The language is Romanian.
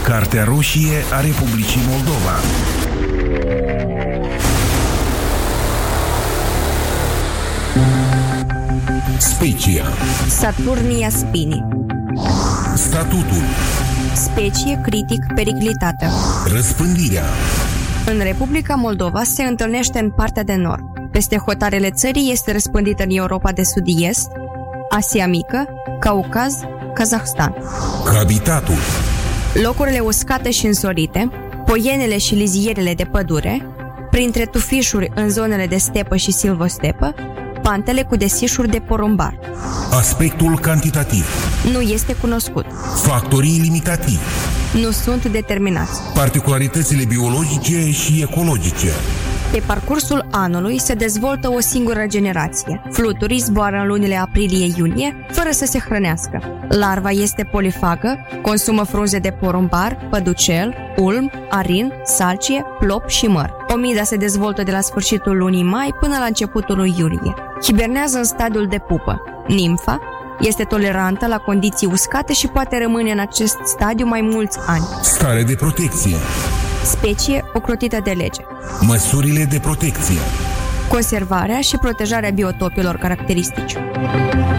Cartea roșie a Republicii Moldova. Specia. Saturnia spini. Statutul. Specie critic periclitată. Răspândirea. În Republica Moldova se întâlnește în partea de nord. Peste hotarele țării este răspândită în Europa de Sud-Est, Asia Mică, Caucaz, Kazahstan. Habitatul. Locurile uscate și însorite, poienele și lizierele de pădure, printre tufișuri în zonele de stepă și silvostepă, pantele cu desișuri de porumbar. Aspectul cantitativ. Nu este cunoscut. Factorii limitativi. Nu sunt determinați. Particularitățile biologice și ecologice. Pe parcursul anului se dezvoltă o singură generație. Fluturii zboară în lunile aprilie-iunie, fără să se hrănească. Larva este polifagă, consumă frunze de porumbar, păducel, ulm, arin, salcie, plop și măr. Omida se dezvoltă de la sfârșitul lunii mai până la începutul lui iulie. Hibernează în stadiul de pupă. Nimfa este tolerantă la condiții uscate și poate rămâne în acest stadiu mai mulți ani. Stare de protecție. Specie ocrotită de lege. Măsurile de protecție. Conservarea și protejarea biotopilor caracteristici.